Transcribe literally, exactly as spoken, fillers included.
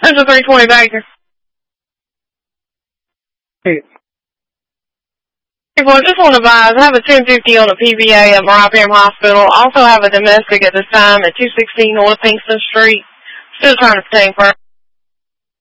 This is three twenty Baker. Hey. Well, I just want to advise, I have a ten fifty on a P V A at Mariah Pam Hospital. Also have a domestic at this time at two sixteen North Kingston Street. Still trying to obtain first.